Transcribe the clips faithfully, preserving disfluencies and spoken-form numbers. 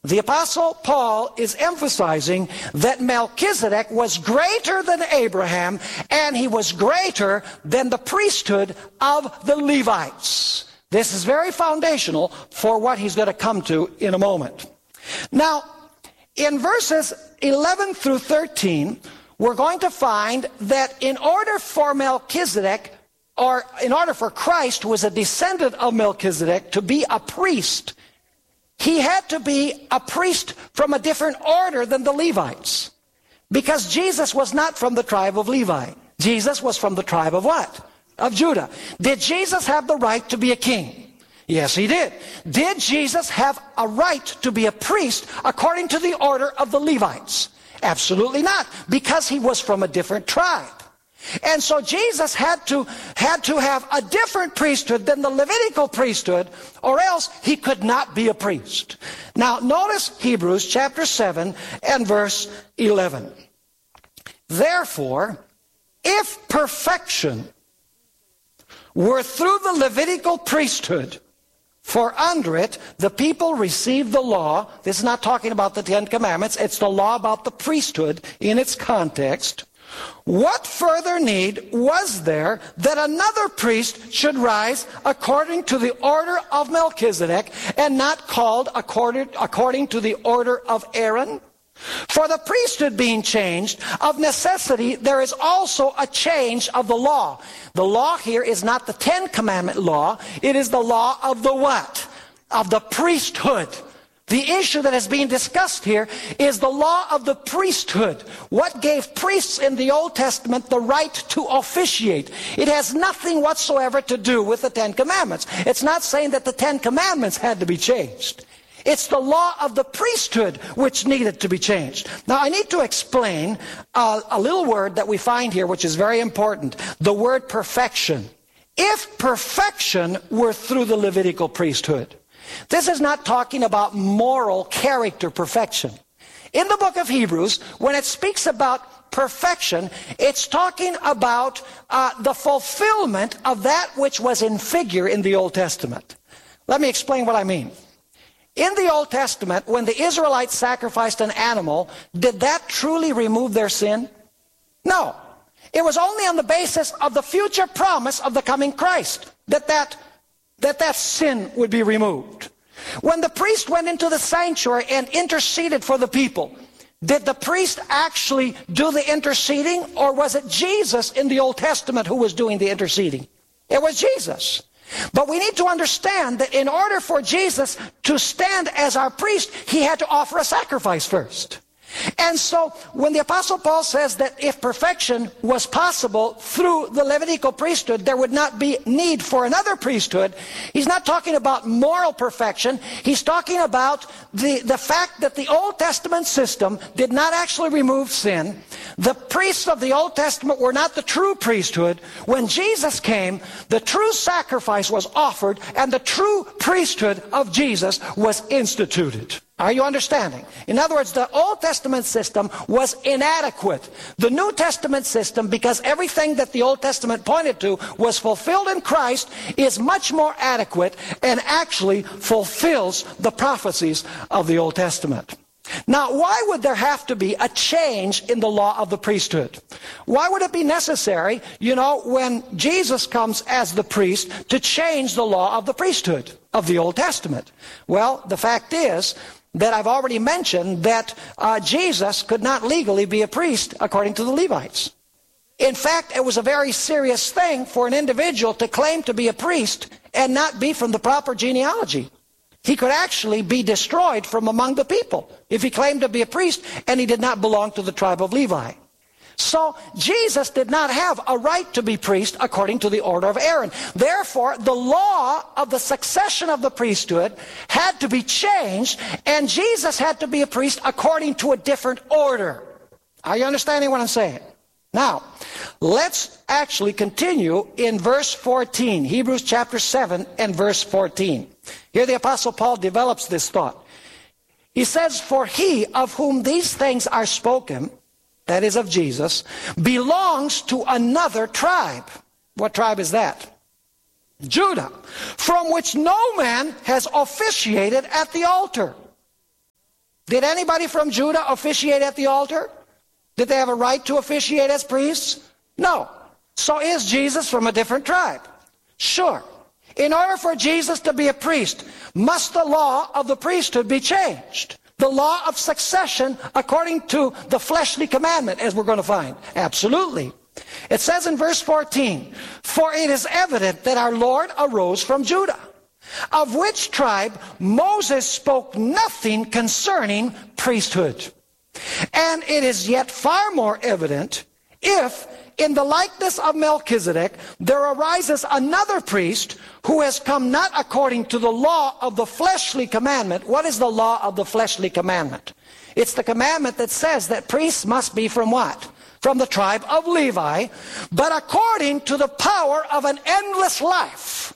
The Apostle Paul is emphasizing that Melchizedek was greater than Abraham, and he was greater than the priesthood of the Levites. This is very foundational for what he's going to come to in a moment. Now, in verses eleven through thirteen, we're going to find that in order for Melchizedek, or in order for Christ, who was a descendant of Melchizedek, to be a priest, he had to be a priest from a different order than the Levites. Because Jesus was not from the tribe of Levi. Jesus was from the tribe of what? Of Judah. Did Jesus have the right to be a king? Yes, he did. Did Jesus have a right to be a priest according to the order of the Levites? Absolutely not, because he was from a different tribe. And so Jesus had to, had to have a different priesthood than the Levitical priesthood, or else he could not be a priest. Now, notice Hebrews chapter seven and verse eleven. Therefore, if perfection were through the Levitical priesthood, for under it the people received the law. This is not talking about the Ten Commandments. It's the law about the priesthood in its context. What further need was there that another priest should rise according to the order of Melchizedek and not called according, according to the order of Aaron? For the priesthood being changed, of necessity there is also a change of the law. The law here is not the Ten Commandment law. It is the law of the what? Of the priesthood. The issue that is being discussed here is the law of the priesthood. What gave priests in the Old Testament the right to officiate? It has nothing whatsoever to do with the Ten Commandments. It's not saying that the Ten Commandments had to be changed. It's the law of the priesthood which needed to be changed. Now, I need to explain uh, a little word that we find here which is very important. The word perfection. If perfection were through the Levitical priesthood, this is not talking about moral character perfection. In the book of Hebrews, when it speaks about perfection, it's talking about uh, the fulfillment of that which was in figure in the Old Testament. Let me explain what I mean. In the Old Testament, when the Israelites sacrificed an animal, did that truly remove their sin? No. It was only on the basis of the future promise of the coming Christ that that that that sin would be removed. When the priest went into the sanctuary and interceded for the people, did the priest actually do the interceding, or was it Jesus in the Old Testament who was doing the interceding? It was Jesus. But we need to understand that in order for Jesus to stand as our priest, he had to offer a sacrifice first. And so when the Apostle Paul says that if perfection was possible through the Levitical priesthood, there would not be need for another priesthood, he's not talking about moral perfection. He's talking about the, the fact that the Old Testament system did not actually remove sin. The priests of the Old Testament were not the true priesthood. When Jesus came, the true sacrifice was offered, and the true priesthood of Jesus was instituted. Are you understanding? In other words, the Old Testament system was inadequate. The New Testament system, because everything that the Old Testament pointed to was fulfilled in Christ, is much more adequate and actually fulfills the prophecies of the Old Testament. Now, why would there have to be a change in the law of the priesthood? Why would it be necessary, you know, when Jesus comes as the priest, to change the law of the priesthood of the Old Testament? Well, the fact is that I've already mentioned that uh, Jesus could not legally be a priest according to the Levites. In fact, it was a very serious thing for an individual to claim to be a priest and not be from the proper genealogy. He could actually be destroyed from among the people if he claimed to be a priest and he did not belong to the tribe of Levi. So Jesus did not have a right to be priest according to the order of Aaron. Therefore, the law of the succession of the priesthood had to be changed, and Jesus had to be a priest according to a different order. Are you understanding what I'm saying? Now, let's actually continue in verse fourteen, Hebrews chapter seven and verse fourteen. Here the Apostle Paul develops this thought. He says, "For he of whom these things are spoken," that is of Jesus, "belongs to another tribe." What tribe is that? Judah, "from which no man has officiated at the altar." Did anybody from Judah officiate at the altar? Did they have a right to officiate as priests? No. So is Jesus from a different tribe? Sure. In order for Jesus to be a priest, must the law of the priesthood be changed? The law of succession according to the fleshly commandment, as we're going to find? Absolutely. It says in verse fourteen, "For it is evident that our Lord arose from Judah, of which tribe Moses spoke nothing concerning priesthood. And it is yet far more evident if, in the likeness of Melchizedek, there arises another priest who has come not according to the law of the fleshly commandment." What is the law of the fleshly commandment? It's the commandment that says that priests must be from what? From the tribe of Levi, but according to the power of an endless life.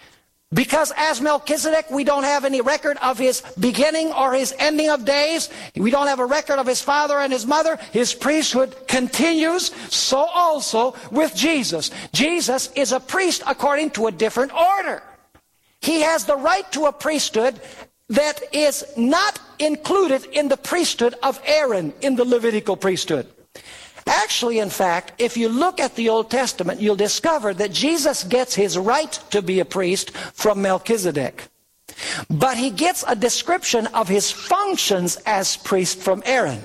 Because as Melchizedek, we don't have any record of his beginning or his ending of days. We don't have a record of his father and his mother. His priesthood continues. So also with Jesus. Jesus is a priest according to a different order. He has the right to a priesthood that is not included in the priesthood of Aaron in the Levitical priesthood. Actually, in fact, if you look at the Old Testament, you'll discover that Jesus gets his right to be a priest from Melchizedek. But he gets a description of his functions as priest from Aaron.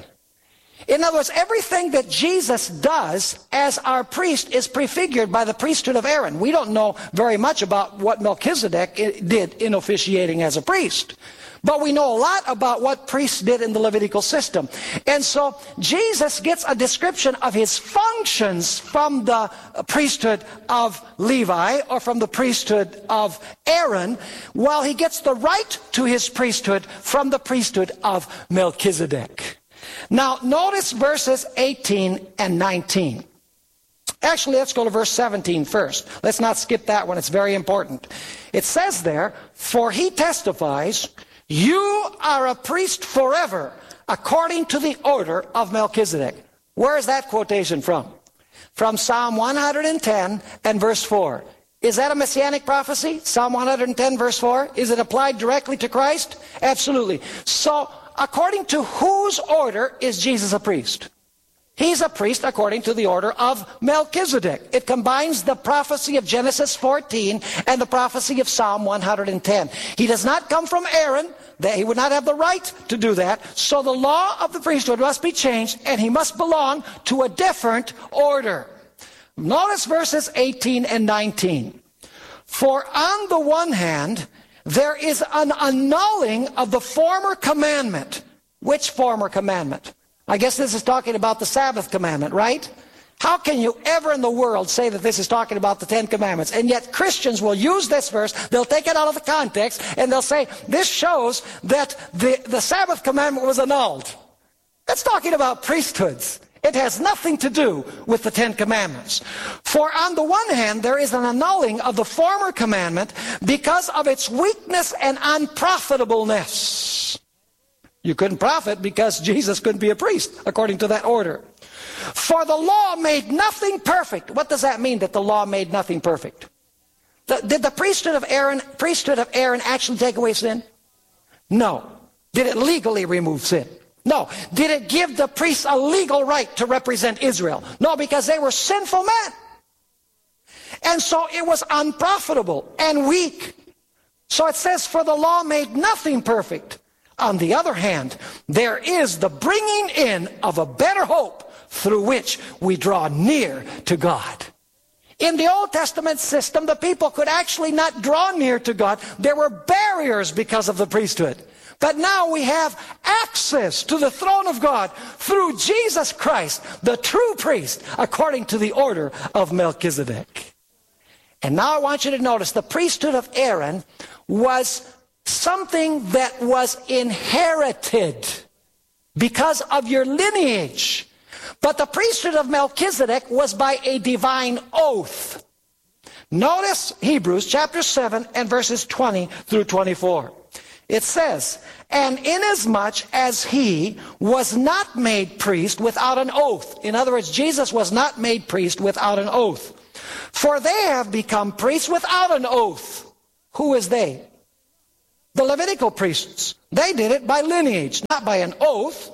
In other words, everything that Jesus does as our priest is prefigured by the priesthood of Aaron. We don't know very much about what Melchizedek did in officiating as a priest. But we know a lot about what priests did in the Levitical system. And so Jesus gets a description of his functions from the priesthood of Levi or from the priesthood of Aaron, while he gets the right to his priesthood from the priesthood of Melchizedek. Now notice verses eighteen and nineteen. Actually, let's go to verse seventeen first. Let's not skip that one. It's very important. It says there, "For he testifies, you are a priest forever, according to the order of Melchizedek." Where is that quotation from? From Psalm one hundred ten and verse four. Is that a messianic prophecy? Psalm one hundred ten verse four? Is it applied directly to Christ? Absolutely. So, according to whose order is Jesus a priest? He's a priest according to the order of Melchizedek. It combines the prophecy of Genesis fourteen and the prophecy of Psalm one hundred ten. He does not come from Aaron. He would not have the right to do that. So the law of the priesthood must be changed, and he must belong to a different order. Notice verses eighteen and nineteen. "For on the one hand, there is an annulling of the former commandment." Which former commandment? I guess this is talking about the Sabbath commandment, right? How can you ever in the world say that this is talking about the Ten Commandments? And yet Christians will use this verse, they'll take it out of the context, and they'll say, this shows that the, the Sabbath commandment was annulled. That's talking about priesthoods. It has nothing to do with the Ten Commandments. "For on the one hand, there is an annulling of the former commandment because of its weakness and unprofitableness." You couldn't profit because Jesus couldn't be a priest, according to that order. "For the law made nothing perfect." What does that mean, that the law made nothing perfect? The, did the priesthood of Aaron, priesthood of Aaron actually take away sin? No. Did it legally remove sin? No. Did it give the priests a legal right to represent Israel? No, because they were sinful men. And so it was unprofitable and weak. So it says, "For the law made nothing perfect." On the other hand, there is the bringing in of a better hope through which we draw near to God. In the Old Testament system, the people could actually not draw near to God. There were barriers because of the priesthood. But now we have access to the throne of God through Jesus Christ, the true priest, according to the order of Melchizedek. And now I want you to notice the priesthood of Aaron was something that was inherited because of your lineage. But the priesthood of Melchizedek was by a divine oath. Notice Hebrews chapter seven and verses twenty through twenty-four. It says, "And inasmuch as he was not made priest without an oath," in other words, Jesus was not made priest without an oath, "for they have become priests without an oath." Who is they? The Levitical priests, they did it by lineage, not by an oath.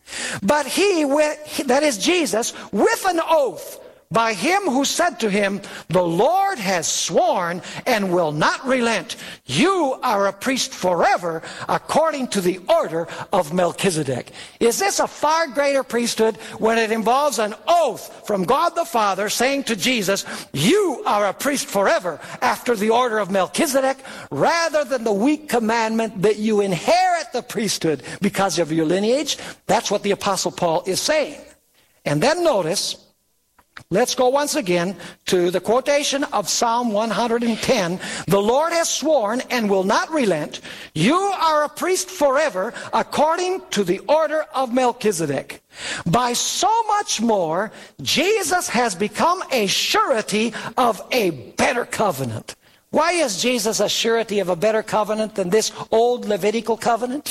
But he, that is Jesus, with an oath, by him who said to him, the Lord has sworn and will not relent. You are a priest forever according to the order of Melchizedek. Is this a far greater priesthood when it involves an oath from God the Father saying to Jesus, you are a priest forever after the order of Melchizedek, rather than the weak commandment that you inherit the priesthood because of your lineage? That's what the Apostle Paul is saying. And then notice, let's go once again to the quotation of Psalm one hundred ten. The Lord has sworn and will not relent. You are a priest forever according to the order of Melchizedek. By so much more, Jesus has become a surety of a better covenant. Why is Jesus a surety of a better covenant than this old Levitical covenant?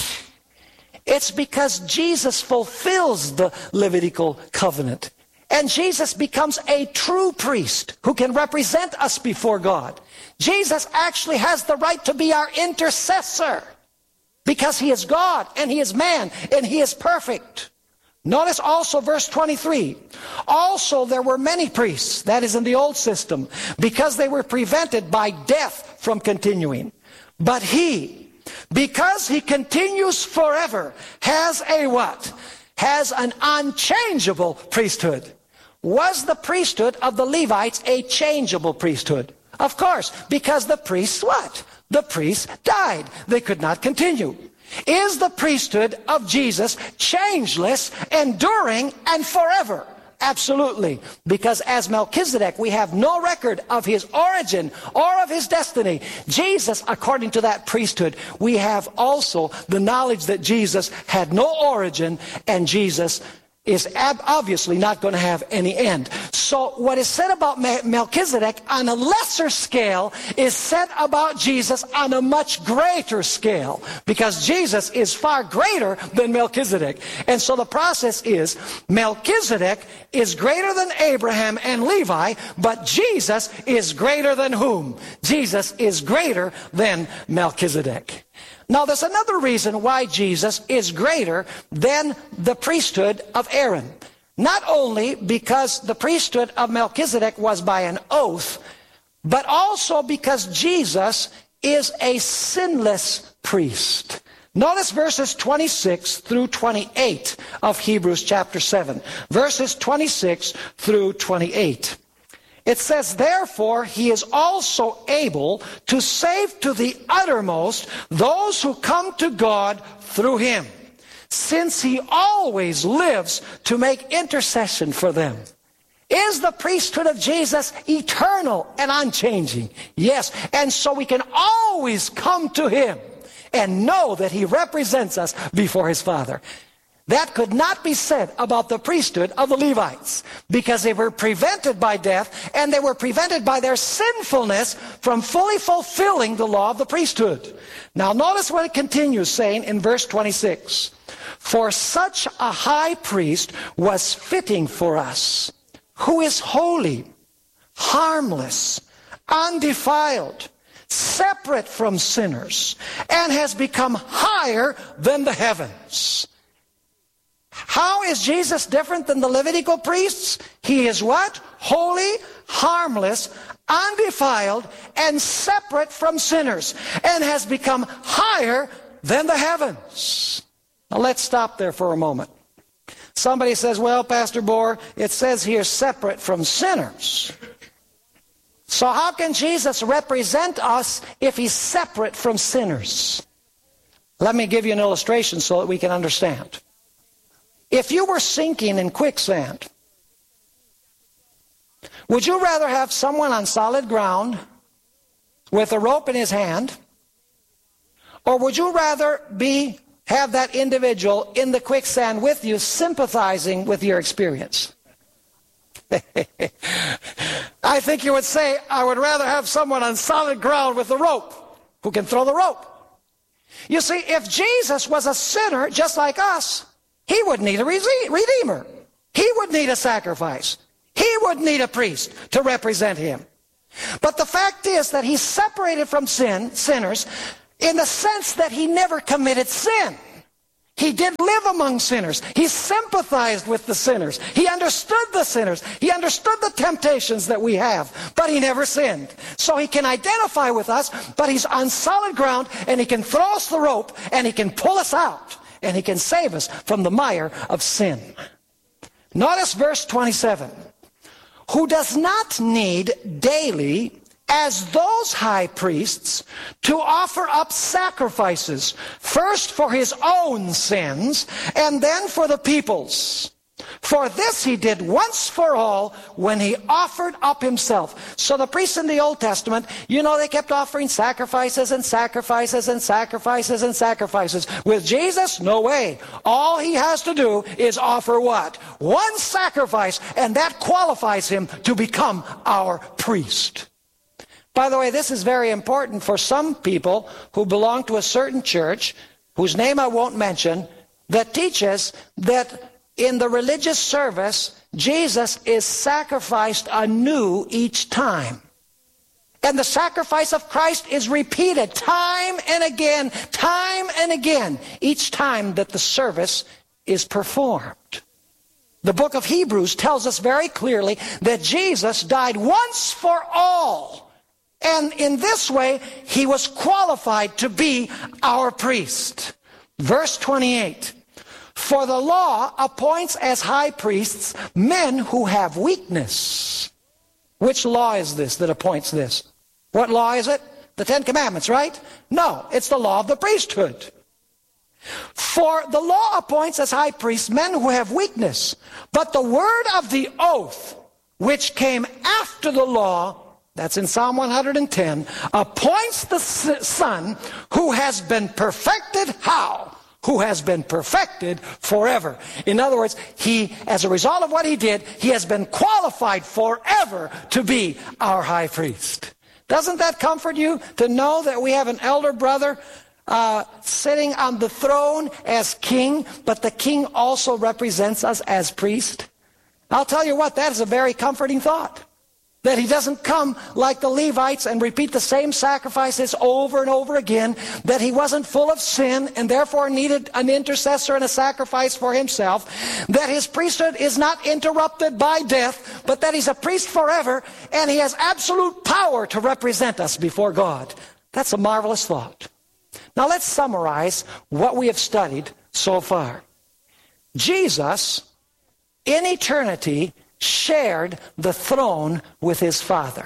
It's because Jesus fulfills the Levitical covenant. And Jesus becomes a true priest who can represent us before God. Jesus actually has the right to be our intercessor because he is God and he is man and he is perfect. Notice also verse twenty-three. Also there were many priests, that is in the old system, because they were prevented by death from continuing. But he, because he continues forever, has a what? Has an unchangeable priesthood. Was the priesthood of the Levites a changeable priesthood? Of course, because the priests what? The priests died. They could not continue. Is the priesthood of Jesus changeless, enduring, and forever? Absolutely. Because as Melchizedek, we have no record of his origin or of his destiny. Jesus, according to that priesthood, we have also the knowledge that Jesus had no origin and Jesus is obviously not going to have any end. So what is said about Melchizedek on a lesser scale is said about Jesus on a much greater scale, because Jesus is far greater than Melchizedek. And so the process is, Melchizedek is greater than Abraham and Levi, but Jesus is greater than whom? Jesus is greater than Melchizedek. Now, there's another reason why Jesus is greater than the priesthood of Aaron. Not only because the priesthood of Melchizedek was by an oath, but also because Jesus is a sinless priest. Notice verses twenty-six through twenty-eight of Hebrews chapter seven. Verses twenty-six through twenty-eight. It says, therefore, he is also able to save to the uttermost those who come to God through him, since he always lives to make intercession for them. Is the priesthood of Jesus eternal and unchanging? Yes. And so we can always come to him and know that he represents us before his Father. That could not be said about the priesthood of the Levites, because they were prevented by death, and they were prevented by their sinfulness from fully fulfilling the law of the priesthood. Now notice what it continues saying in verse twenty-six. For such a high priest was fitting for us, who is holy, harmless, undefiled, separate from sinners, and has become higher than the heavens. How is Jesus different than the Levitical priests? He is what? Holy, harmless, undefiled, and separate from sinners, and has become higher than the heavens. Now let's stop there for a moment. Somebody says, well, Pastor Bohr, it says here separate from sinners. So how can Jesus represent us if he's separate from sinners? Let me give you an illustration so that we can understand. If you were sinking in quicksand, would you rather have someone on solid ground with a rope in his hand, or would you rather be have that individual in the quicksand with you, sympathizing with your experience? I think you would say, I would rather have someone on solid ground with a rope who can throw the rope. You see, if Jesus was a sinner just like us, he would need a redeemer. He would need a sacrifice. He would need a priest to represent him. But the fact is that he's separated from sin, sinners, in the sense that he never committed sin. He did live among sinners. He sympathized with the sinners. He understood the sinners. He understood the temptations that we have, but he never sinned. So he can identify with us, but he's on solid ground, and he can throw us the rope, and he can pull us out, and he can save us from the mire of sin. Notice verse twenty-seven. Who does not need daily, as those high priests, to offer up sacrifices, first for his own sins, and then for the people's. For this he did once for all when he offered up himself. So the priests in the Old Testament, you know, they kept offering sacrifices and sacrifices and sacrifices and sacrifices. With Jesus, no way. All he has to do is offer what? One sacrifice, and that qualifies him to become our priest. By the way, this is very important for some people who belong to a certain church, whose name I won't mention, that teaches that in the religious service, Jesus is sacrificed anew each time. And the sacrifice of Christ is repeated time and again, time and again, each time that the service is performed. The book of Hebrews tells us very clearly that Jesus died once for all. And in this way, he was qualified to be our priest. Verse twenty-eight. For the law appoints as high priests men who have weakness. Which law is this that appoints this? What law is it? The Ten Commandments, right? No, it's the law of the priesthood. For the law appoints as high priests men who have weakness. But the word of the oath, which came after the law, that's in Psalm one hundred ten, appoints the Son who has been perfected. How? Who has been perfected forever. In other words, he, as a result of what he did, he has been qualified forever to be our high priest. Doesn't that comfort you to know that we have an elder brother uh, sitting on the throne as king, but the king also represents us as priest? I'll tell you what, that is a very comforting thought. That he doesn't come like the Levites and repeat the same sacrifices over and over again. That he wasn't full of sin and therefore needed an intercessor and a sacrifice for himself. That his priesthood is not interrupted by death, but that he's a priest forever and he has absolute power to represent us before God. That's a marvelous thought. Now let's summarize what we have studied so far. Jesus, in eternity, shared the throne with his Father.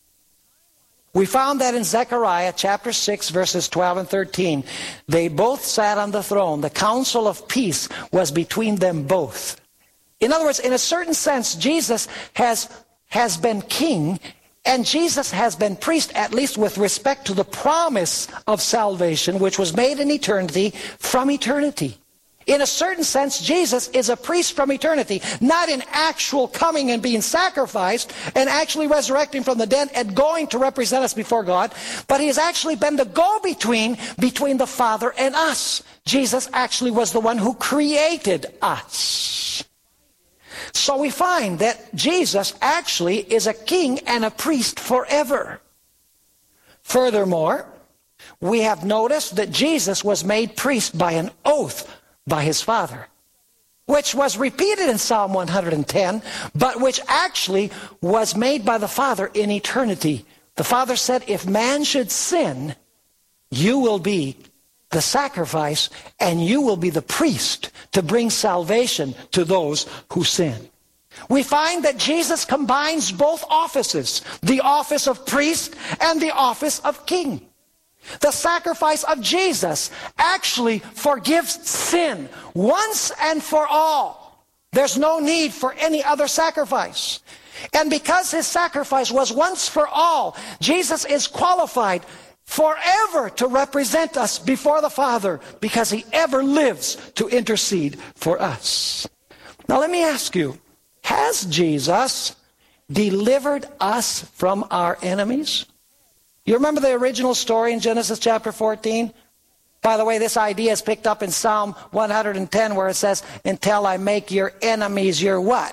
We found that in Zechariah chapter six, verses twelve and thirteen. They both sat on the throne. The council of peace was between them both. In other words, in a certain sense, Jesus has, has been king, and Jesus has been priest, at least with respect to the promise of salvation, which was made in eternity from eternity. In a certain sense, Jesus is a priest from eternity, not in actual coming and being sacrificed and actually resurrecting from the dead and going to represent us before God, but he has actually been the go-between between the Father and us. Jesus actually was the one who created us. So we find that Jesus actually is a king and a priest forever. Furthermore, we have noticed that Jesus was made priest by an oath by his Father, which was repeated in Psalm one hundred ten, but which actually was made by the Father in eternity. The Father said, if man should sin, you will be the sacrifice and you will be the priest to bring salvation to those who sin. We find that Jesus combines both offices, the office of priest and the office of king. The sacrifice of Jesus actually forgives sin once and for all. There's no need for any other sacrifice. And because his sacrifice was once for all, Jesus is qualified forever to represent us before the Father because he ever lives to intercede for us. Now let me ask you, has Jesus delivered us from our enemies? You remember the original story in Genesis chapter fourteen? By the way, this idea is picked up in Psalm one hundred ten where it says, until I make your enemies your what?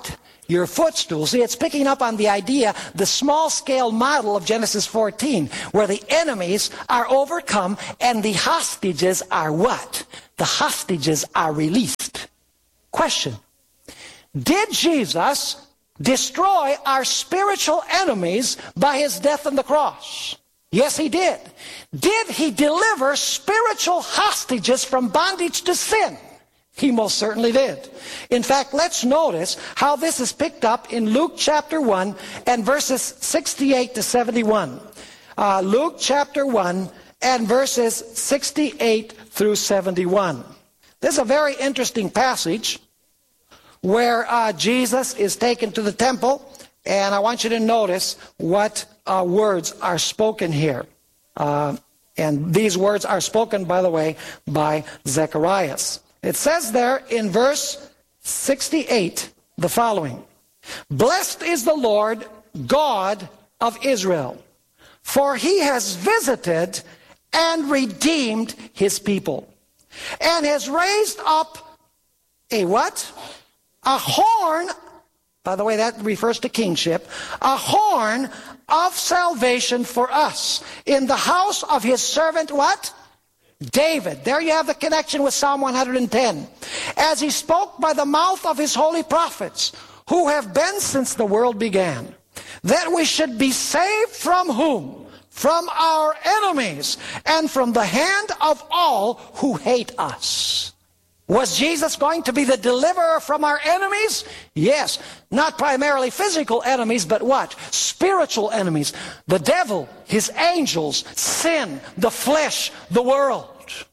your footstool. See, it's picking up on the idea, the small-scale model of Genesis fourteen, where the enemies are overcome and the hostages are what? The hostages are released. Question: did Jesus destroy our spiritual enemies by his death on the cross? Yes, he did. Did he deliver spiritual hostages from bondage to sin? He most certainly did. In fact, let's notice how this is picked up in Luke chapter one and verses sixty-eight to seventy-one. Uh, Luke chapter one and verses sixty-eight through seventy-one. This is a very interesting passage where uh, Jesus is taken to the temple, and I want you to notice what uh, words are spoken here. Uh, and these words are spoken, by the way, by Zacharias. It says there in verse sixty-eight the following: "Blessed is the Lord God of Israel, for he has visited and redeemed his people, and has raised up a what? A horn," by the way, that refers to kingship, "a horn of salvation for us in the house of his servant," what? David. There you have the connection with Psalm one hundred ten. "As he spoke by the mouth of his holy prophets, who have been since the world began, that we should be saved from whom? From our enemies, and from the hand of all who hate us." Was Jesus going to be the deliverer from our enemies? Yes. Not primarily physical enemies, but what? Spiritual enemies. The devil, his angels, sin, the flesh, the world.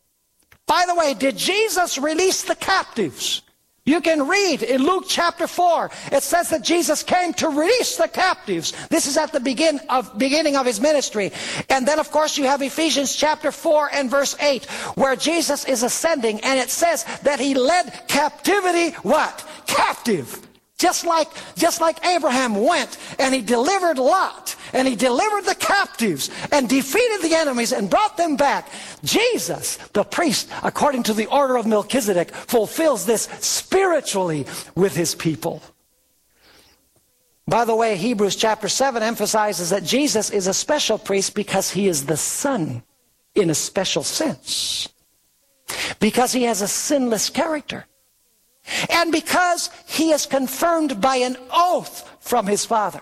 By the way, did Jesus release the captives? You can read in Luke chapter four. It says that Jesus came to release the captives. This is at the begin of, beginning of his ministry. And then, of course, you have Ephesians chapter four and verse eight, where Jesus is ascending, and it says that he led captivity, what? Captive. Just like, just like Abraham went and he delivered Lot, and he delivered the captives and defeated the enemies and brought them back. Jesus, the priest, according to the order of Melchizedek, fulfills this spiritually with his people. By the way, Hebrews chapter seven emphasizes that Jesus is a special priest because he is the Son in a special sense. Because he has a sinless character. And because he is confirmed by an oath from his Father.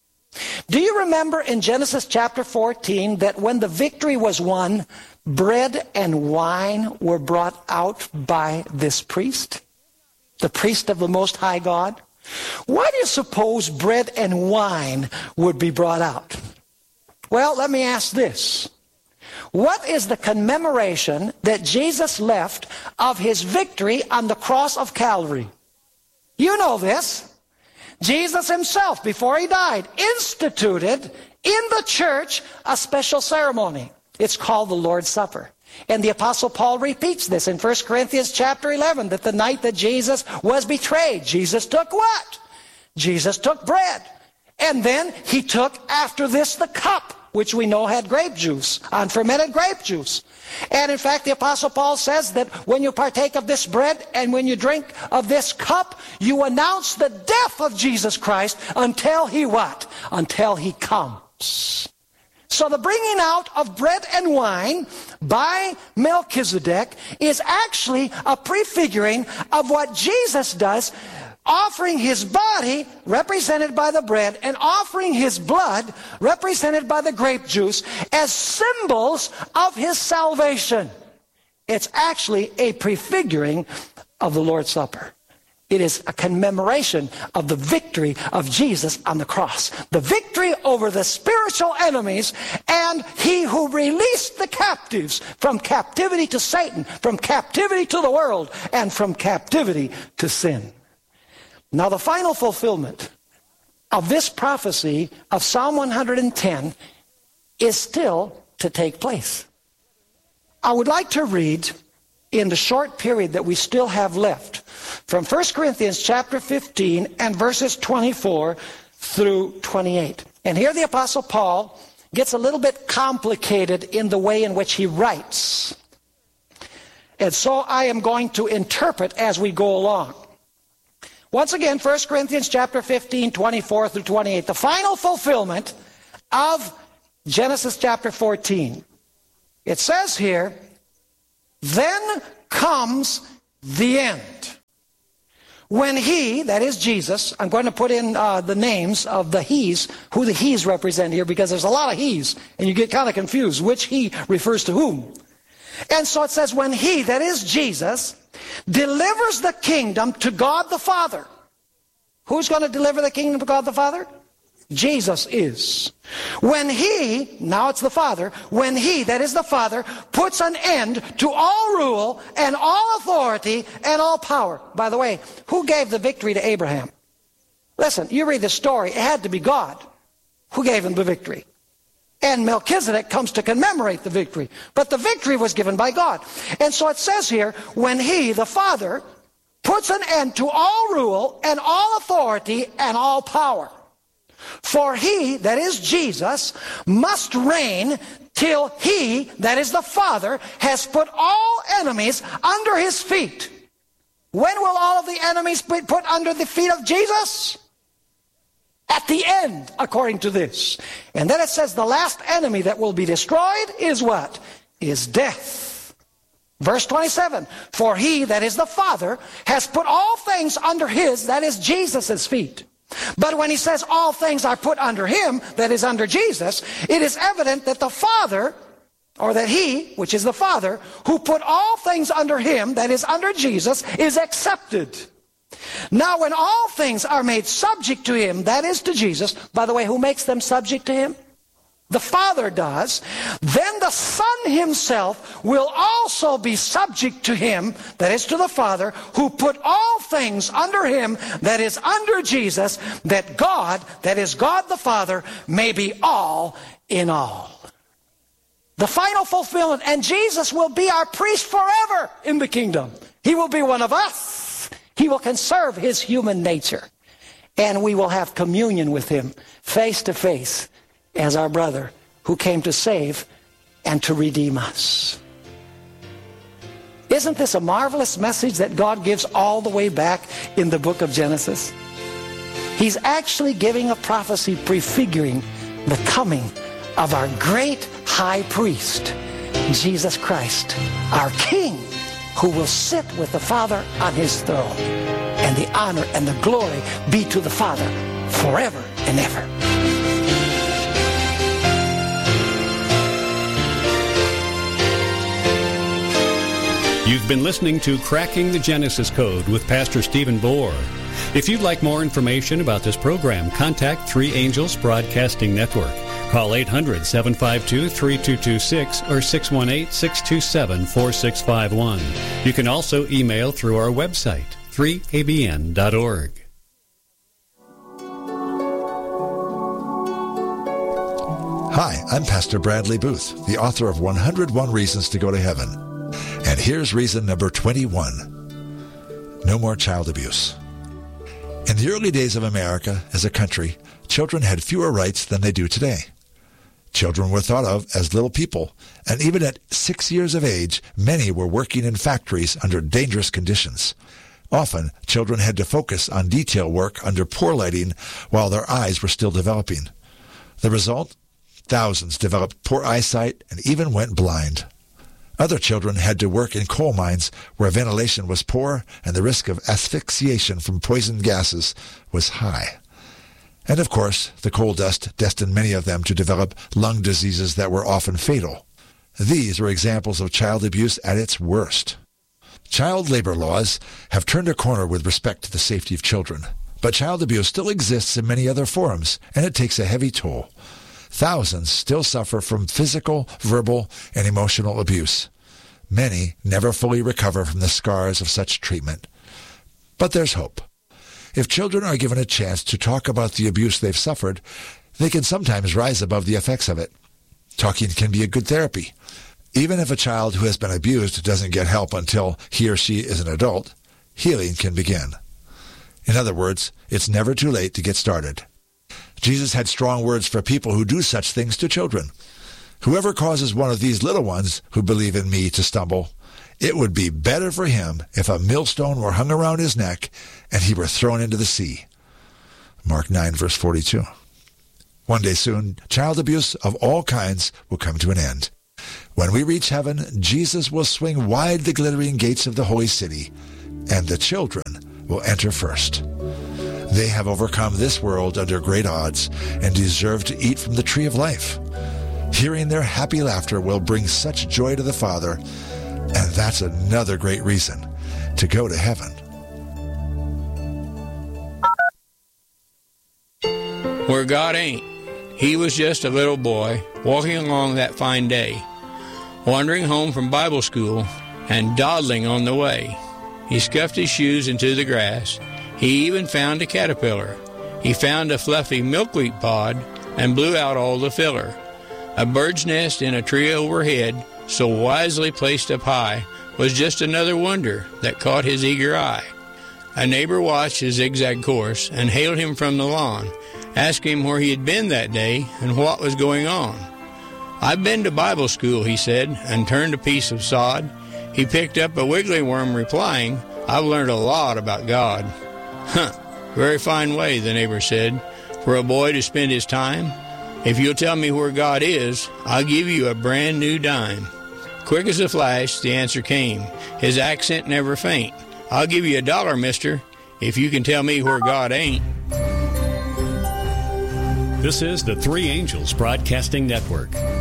Do you remember in Genesis chapter fourteen that when the victory was won, bread and wine were brought out by this priest? The priest of the Most High God? Why do you suppose bread and wine would be brought out? Well, let me ask this. What is the commemoration that Jesus left of his victory on the cross of Calvary? You know this. Jesus himself, before he died, instituted in the church a special ceremony. It's called the Lord's Supper. And the Apostle Paul repeats this in First Corinthians chapter eleven, that the night that Jesus was betrayed, Jesus took what? Jesus took bread. And then he took, after this, the cup, which we know had grape juice, unfermented grape juice. And in fact, the Apostle Paul says that when you partake of this bread and when you drink of this cup, you announce the death of Jesus Christ until he what? Until he comes. So the bringing out of bread and wine by Melchizedek is actually a prefiguring of what Jesus does, offering his body, represented by the bread, and offering his blood, represented by the grape juice, as symbols of his salvation. It's actually a prefiguring of the Lord's Supper. It is a commemoration of the victory of Jesus on the cross. The victory over the spiritual enemies, and he who released the captives from captivity to Satan, from captivity to the world, and from captivity to sin. Now, the final fulfillment of this prophecy of Psalm one hundred ten is still to take place. I would like to read, in the short period that we still have left, from First Corinthians chapter fifteen and verses twenty-four through twenty-eight. And here the Apostle Paul gets a little bit complicated in the way in which he writes. And so I am going to interpret as we go along. Once again, First Corinthians chapter fifteen, twenty-four through twenty-eight, the final fulfillment of Genesis chapter fourteen. It says here, then comes the end. When he, that is Jesus, I'm going to put in uh, the names of the he's, who the he's represent here, because there's a lot of he's, and you get kind of confused which he refers to whom. And so it says, when he, that is Jesus, delivers the kingdom to God the Father. Who's going to deliver the kingdom to God the Father? Jesus is. When he, now it's the Father, when he, that is the Father, puts an end to all rule and all authority and all power. By the way, who gave the victory to Abraham? Listen, you read the story, it had to be God who gave him the victory. And Melchizedek comes to commemorate the victory. But the victory was given by God. And so it says here, when he, the Father, puts an end to all rule and all authority and all power. For he, that is Jesus, must reign till he, that is the Father, has put all enemies under his feet. When will all of the enemies be put under the feet of Jesus? At the end, according to this. And then it says the last enemy that will be destroyed is what? Is death. Verse twenty-seven, for he, that is the Father, has put all things under his, that is Jesus' feet. But when he says all things are put under him, that is under Jesus, it is evident that the Father, or that he, which is the Father, who put all things under him, that is under Jesus, is accepted. Now when all things are made subject to him, that is to Jesus, by the way, who makes them subject to him? The Father does. Then the Son himself will also be subject to him, that is to the Father, who put all things under him, that is under Jesus, that God, that is God the Father, may be all in all. The final fulfillment, and Jesus will be our priest forever in the kingdom. He will be one of us. He will conserve his human nature. And we will have communion with him face to face as our brother who came to save and to redeem us. Isn't this a marvelous message that God gives all the way back in the book of Genesis? He's actually giving a prophecy prefiguring the coming of our great high priest, Jesus Christ, our King, who will sit with the Father on his throne. And the honor and the glory be to the Father forever and ever. You've been listening to Cracking the Genesis Code with Pastor Stephen Bohr. If you'd like more information about this program, contact Three Angels Broadcasting Network. Call eight hundred, seven five two, three two two six or six one eight, six two seven, four six five one. You can also email through our website, three A B N dot org. Hi, I'm Pastor Bradley Booth, the author of one hundred one Reasons to Go to Heaven. And here's reason number twenty-one. No more child abuse. In the early days of America, as a country, children had fewer rights than they do today. Children were thought of as little people, and even at six years of age, many were working in factories under dangerous conditions. Often, children had to focus on detail work under poor lighting while their eyes were still developing. The result? Thousands developed poor eyesight and even went blind. Other children had to work in coal mines where ventilation was poor and the risk of asphyxiation from poison gases was high. And of course, the coal dust destined many of them to develop lung diseases that were often fatal. These are examples of child abuse at its worst. Child labor laws have turned a corner with respect to the safety of children, but child abuse still exists in many other forms, and it takes a heavy toll. Thousands still suffer from physical, verbal, and emotional abuse. Many never fully recover from the scars of such treatment. But there's hope. If children are given a chance to talk about the abuse they've suffered, they can sometimes rise above the effects of it. Talking can be a good therapy. Even if a child who has been abused doesn't get help until he or she is an adult, healing can begin. In other words, it's never too late to get started. Jesus had strong words for people who do such things to children. Whoever causes one of these little ones who believe in me to stumble, it would be better for him if a millstone were hung around his neck and he were thrown into the sea. Mark nine, verse forty-two. One day soon, child abuse of all kinds will come to an end. When we reach heaven, Jesus will swing wide the glittering gates of the holy city, and the children will enter first. They have overcome this world under great odds and deserve to eat from the tree of life. Hearing their happy laughter will bring such joy to the Father, and that's another great reason to go to heaven. Where God ain't. He was just a little boy walking along that fine day, wandering home from Bible school and dawdling on the way. He scuffed his shoes into the grass. He even found a caterpillar. He found a fluffy milkweed pod and blew out all the filler. A bird's nest in a tree overhead, so wisely placed up high, was just another wonder that caught his eager eye. A neighbor watched his zigzag course and hailed him from the lawn, asked him where he had been that day and what was going on. "I've been to Bible school," he said, and turned a piece of sod. He picked up a wiggly worm, replying, "I've learned a lot about God." "Huh, very fine way," the neighbor said, "for a boy to spend his time. If you'll tell me where God is, I'll give you a brand new dime." Quick as a flash, the answer came, his accent never faint. "I'll give you a dollar, mister, if you can tell me where God ain't." This is the Three Angels Broadcasting Network.